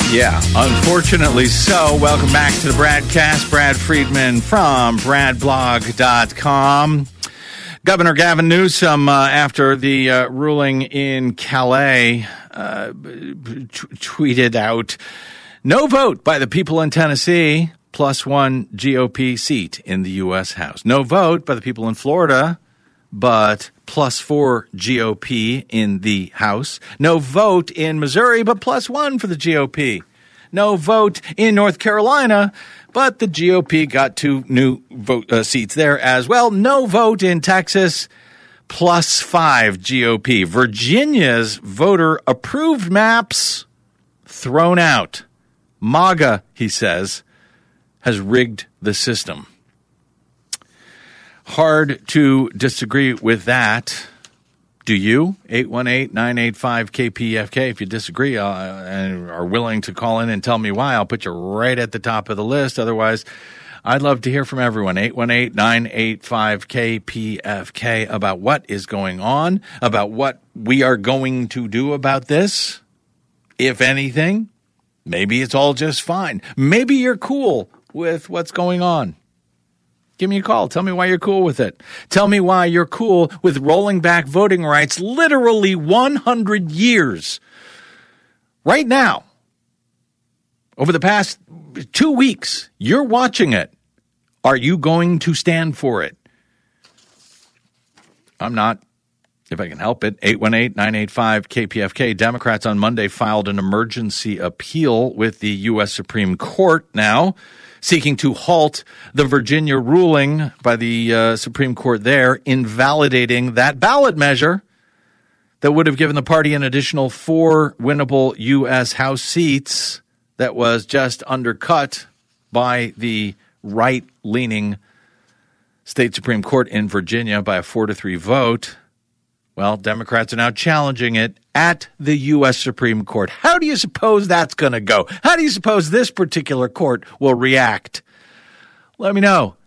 Yeah, unfortunately so. Welcome back to the Bradcast. Brad Friedman from bradblog.com. Governor Gavin Newsom, after the ruling in Calais, tweeted out, "No vote by the people in Tennessee, +1 GOP seat in the U.S. House. No vote by the people in Florida, but +4 GOP in the House. No vote in Missouri, but +1 for the GOP. No vote in North Carolina, but the GOP got 2 new seats there as well. No vote in Texas, +5 GOP. Virginia's voter-approved maps thrown out. MAGA, he says, has rigged the system." Hard to disagree with that. Do you? 818-985-KPFK. If you disagree and are willing to call in and tell me why, I'll put you right at the top of the list. Otherwise, I'd love to hear from everyone. 818-985-KPFK about what is going on, about what we are going to do about this, if anything. Maybe it's all just fine. Maybe you're cool with what's going on. Give me a call. Tell me why you're cool with it. Tell me why you're cool with rolling back voting rights literally 100 years. Right now, over the past 2 weeks, you're watching it. Are you going to stand for it? I'm not, if I can help it. 818-985-KPFK. Democrats on Monday filed an emergency appeal with the U.S. Supreme Court now, seeking to halt the Virginia ruling by the Supreme Court there, invalidating that ballot measure that would have given the party an additional 4 winnable U.S. House seats that was just undercut by the right-leaning state Supreme Court in Virginia by a 4-3 vote. Well, Democrats are now challenging it at the U.S. Supreme Court. How do you suppose that's going to go? How do you suppose this particular court will react? Let me know.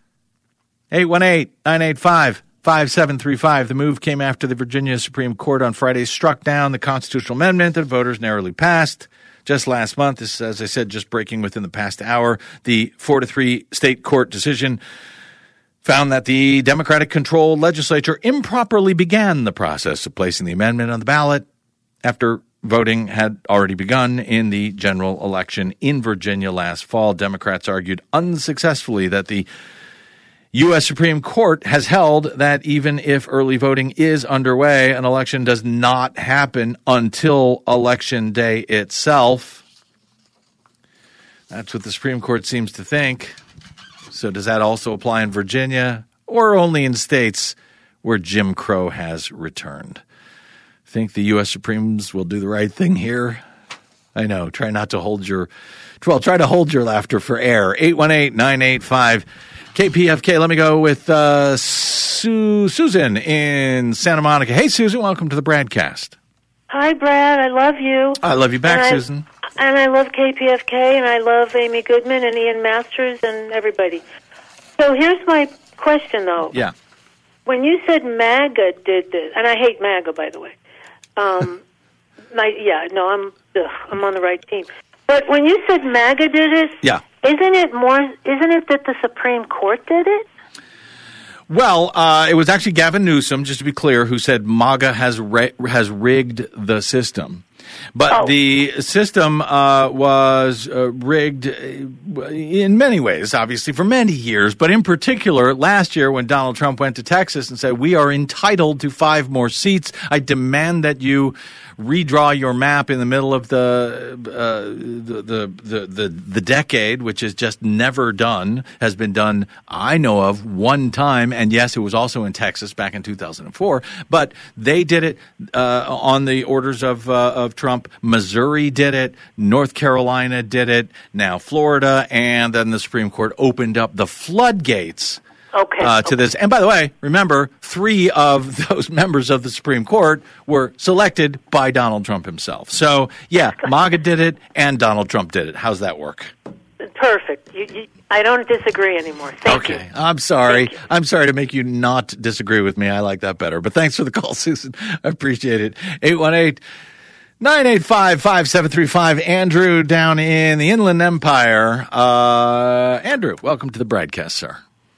818-985-5735. The move came after the Virginia Supreme Court on Friday struck down the constitutional amendment that voters narrowly passed just last month. This, as I said, just breaking within the past hour. The 4-3 state court decision found that the Democratic-controlled legislature improperly began the process of placing the amendment on the ballot after voting had already begun in the general election in Virginia last fall. Democrats argued unsuccessfully that the U.S. Supreme Court has held that even if early voting is underway, an election does not happen until Election Day itself. That's what the Supreme Court seems to think. So does that also apply in Virginia or only in states where Jim Crow has returned? Think the U.S. Supremes will do the right thing here? I know. Try to hold your laughter for air. 818-985-KPFK. Let me go with Susan in Santa Monica. Hey, Susan, welcome to the Bradcast. Hi, Brad. I love you. I love you back, Susan. And I love KPFK, and I love Amy Goodman and Ian Masters and everybody. So here's my question, though. Yeah. When you said MAGA did this, and I hate MAGA, by the way. I'm on the right team. But when you said MAGA did it, yeah. Isn't it that the Supreme Court did it? Well, it was actually Gavin Newsom, just to be clear, who said MAGA has rigged the system. But the system was rigged in many ways, obviously, for many years. But in particular, last year when Donald Trump went to Texas and said, "We are entitled to 5 more seats. I demand that you redraw your map in the middle of the decade," which is just never done, has been done, I know of, one time. And yes, it was also in Texas back in 2004. But they did it on the orders of Trump. Missouri did it. North Carolina did it. Now Florida. And then the Supreme Court opened up the floodgates to this. And by the way, remember, 3 of those members of the Supreme Court were selected by Donald Trump himself. So, yeah, MAGA did it and Donald Trump did it. How's that work? Perfect. I don't disagree anymore. Thank you. Okay. I'm sorry. I'm sorry to make you not disagree with me. I like that better. But thanks for the call, Susan. I appreciate it. 985-5735. Andrew down in the Inland Empire. Andrew, welcome to the broadcast, sir.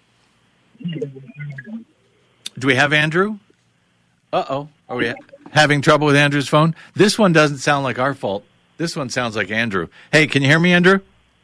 Do we have Andrew? Uh-oh. Are we having trouble with Andrew's phone? This one doesn't sound like our fault. This one sounds like Andrew. Hey, can you hear me, Andrew?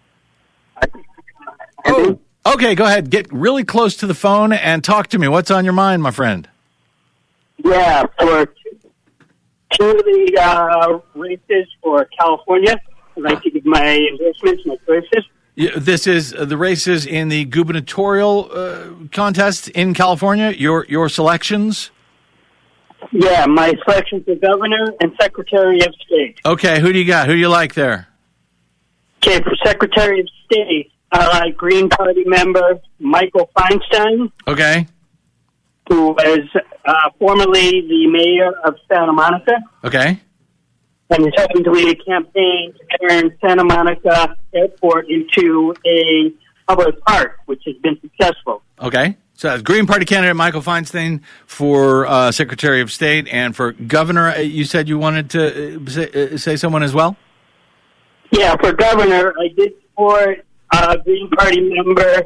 Oh, okay, go ahead. Get really close to the phone and talk to me. What's on your mind, my friend? Yeah, for two of the races for California, I'd like to give my endorsements, my choices. Yeah, this is the races in the gubernatorial contest in California, your selections? Yeah, my selections for governor and secretary of state. Okay, who do you got? Who do you like there? Okay, for secretary of state, I like Green Party member Michael Feinstein. Okay. Who was formerly the mayor of Santa Monica. Okay. And is hoping to lead a campaign to turn Santa Monica Airport into a public park, which has been successful. Okay. So that's Green Party candidate Michael Feinstein for Secretary of State, and for governor, you said you wanted to say someone as well? Yeah, for governor, I did support Green Party member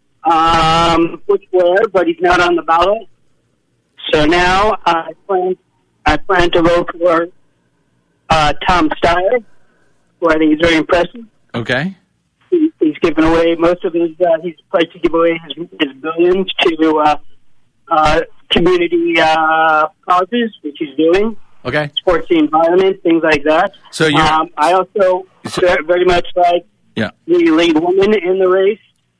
Butch Ware, but he's not on the ballot. So now I plan to vote for Tom Steyer, who I think is very impressive. Okay. He's given away most of his. He's pledged to give away his billions to community causes, which he's doing. Okay. Supports the environment, things like that. So you. I also very much like the lead woman in the race,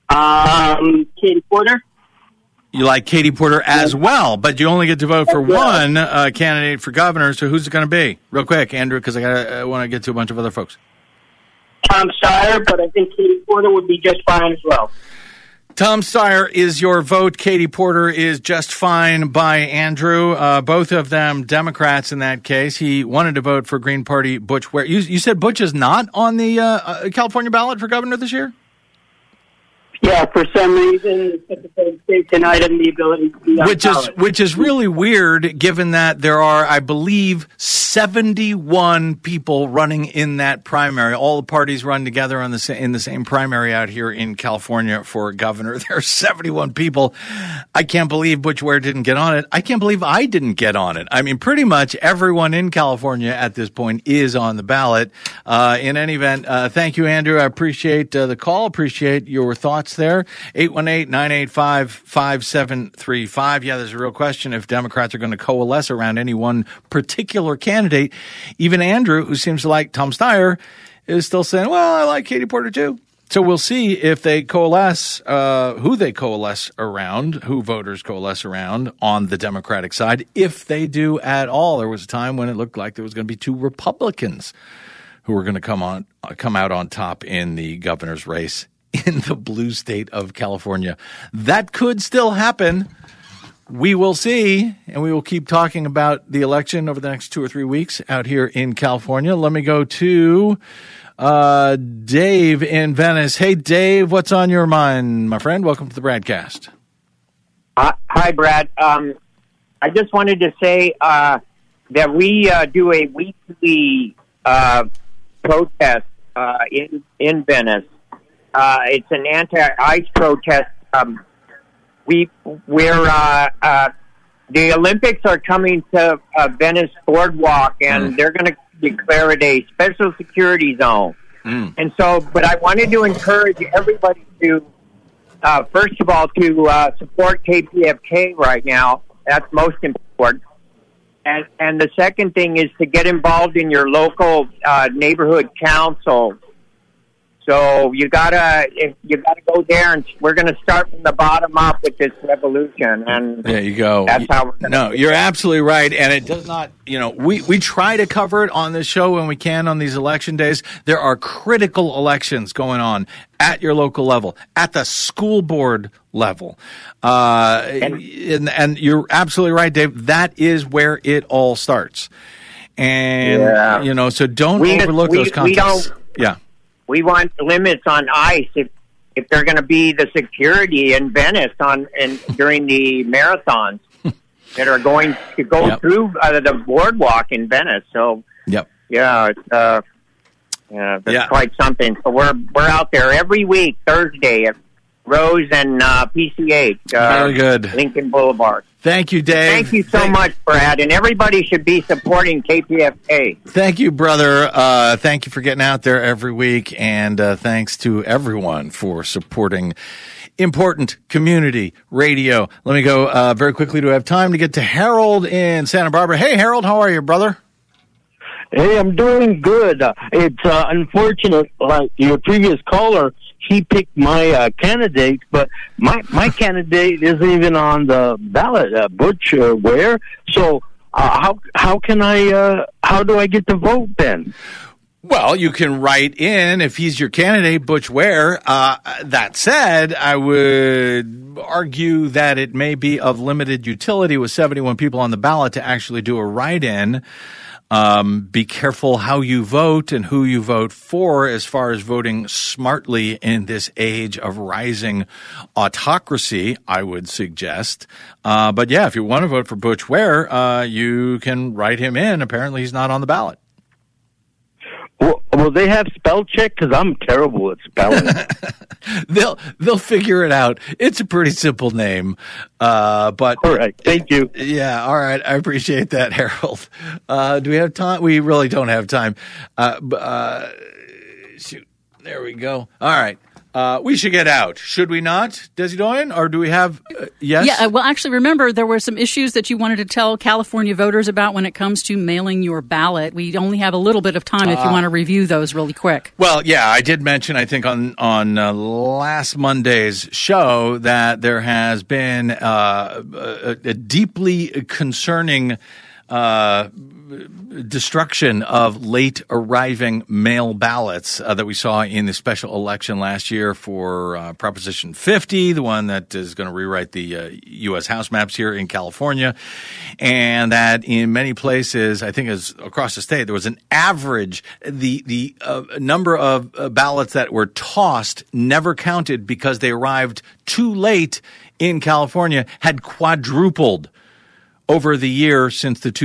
Katie Porter. You like Katie Porter as well, but you only get to vote for one candidate for governor. So who's it going to be? Real quick, Andrew, because I want to get to a bunch of other folks. Tom Steyer, but I think Katie Porter would be just fine as well. Tom Steyer is your vote. Katie Porter is just fine by Andrew. Both of them Democrats in that case. He wanted to vote for Green Party Butch Ware. You said Butch is not on the California ballot for governor this year? Yeah, for some reason, the Secretary of State denied him the ability to be on ballot. Which is really weird, given that there are, I believe, 71 people running in that primary. All the parties run together in the same primary out here in California for governor. There are 71 people. I can't believe Butch Ware didn't get on it. I can't believe I didn't get on it. I mean, pretty much everyone in California at this point is on the ballot. In any event, thank you, Andrew. I appreciate the call. Appreciate your thoughts there. 818-985-5735. Yeah, there's a real question if Democrats are going to coalesce around any one particular candidate. Even Andrew, who seems to like Tom Steyer, is still saying, well, I like Katie Porter too. So we'll see if they coalesce, who they coalesce around, who voters coalesce around on the Democratic side, if they do at all. There was a time when it looked like there was going to be two Republicans who were going to come out on top in the governor's race in the blue state of California. That could still happen. We will see, and we will keep talking about the election over the next 2 or 3 weeks out here in California. Let me go to Dave in Venice. Hey, Dave, what's on your mind, my friend? Welcome to the broadcast. Hi, Brad. I just wanted to say that we do a weekly protest in Venice. It's an anti-ICE protest. The Olympics are coming to Venice Boardwalk, and they're going to declare it a special security zone. And so, but I wanted to encourage everybody to, first of all, to support KPFK right now. That's most important. And the second thing is to get involved in your local neighborhood council. So you gotta go there, and we're gonna start from the bottom up with this revolution. And there you go. That's how we're gonna. No, you're absolutely right, and it does not. We try to cover it on this show when we can on these election days. There are critical elections going on at your local level, at the school board level, and you're absolutely right, Dave. That is where it all starts, and so don't overlook those contests. We want limits on ICE if they're going to be the security in Venice during the marathons that are going to go through the boardwalk in Venice. So Yeah, that's quite something. So we're out there every week, Thursday, at Rose and PCH. Very good. Lincoln Boulevard. Thank you, Dave. Thank you so much, Brad. And everybody should be supporting KPFK. Thank you, brother. Thank you for getting out there every week. And thanks to everyone for supporting important community radio. Let me go very quickly to have time to get to Harold in Santa Barbara. Hey, Harold, how are you, brother? Hey, I'm doing good. It's unfortunate, like your previous caller, he picked my candidate, but my candidate isn't even on the ballot, Butch Ware. So how do I get to vote then? Well, you can write in if he's your candidate, Butch Ware. That said, I would argue that it may be of limited utility with 71 people on the ballot to actually do a write-in. Be careful how you vote and who you vote for as far as voting smartly in this age of rising autocracy, I would suggest. But yeah, if you want to vote for Butch Ware, you can write him in. Apparently he's not on the ballot. Will they have spell check? Because I'm terrible at spelling. They'll figure it out. It's a pretty simple name. But all right, thank you. Yeah, all right. I appreciate that, Harold. Do we have time? We really don't have time. Shoot. There we go. All right. We should get out, should we not, Desi Doyen? Or do we have, yes? Yeah, well, actually, remember, there were some issues that you wanted to tell California voters about when it comes to mailing your ballot. We only have a little bit of time if you want to review those really quick. Well, yeah, I did mention, I think, on last Monday's show that there has been a deeply concerning destruction of late arriving mail ballots that we saw in the special election last year for Proposition 50, the one that is going to rewrite the U.S. House maps here in California, and that in many places, I think as across the state, there was an average, the number of ballots that were tossed, never counted because they arrived too late in California, had quadrupled over the year since the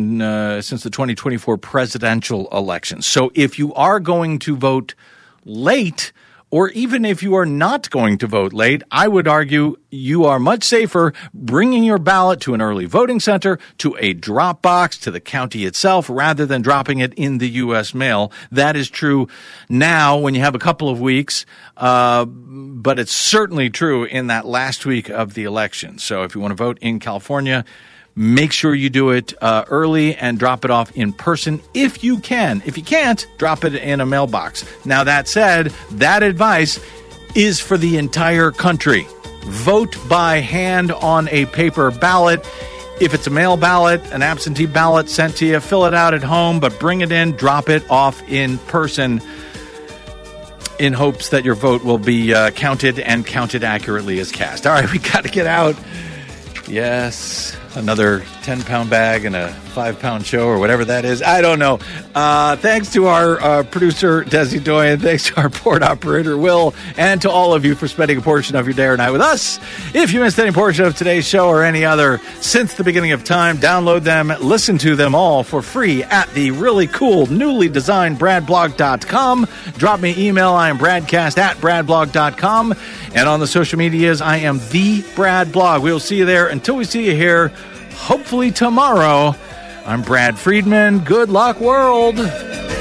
2024 presidential election. So if you are going to vote late, or even if you are not going to vote late, I would argue you are much safer bringing your ballot to an early voting center, to a drop box, to the county itself, rather than dropping it in the U.S. mail. That is true now when you have a couple of weeks, but it's certainly true in that last week of the election. So if you want to vote in California, make sure you do it early and drop it off in person if you can. If you can't, drop it in a mailbox. Now, that said, that advice is for the entire country. Vote by hand on a paper ballot. If it's a mail ballot, an absentee ballot sent to you, fill it out at home, but bring it in, drop it off in person in hopes that your vote will be counted and counted accurately as cast. All right, we got to get out. Yes, another 10-pound bag and a 5-pound show or whatever that is. I don't know. Thanks to our producer, Desi Doyen. Thanks to our board operator, Will. And to all of you for spending a portion of your day or night with us. If you missed any portion of today's show or any other since the beginning of time, download them, listen to them all for free at the really cool, newly designed BradBlog.com. Drop me an email. I am BradCast@BradBlog.com. And on the social medias, I am the Brad Blog. We will see you there. Until we see you here, hopefully tomorrow, I'm Brad Friedman. Good luck, world.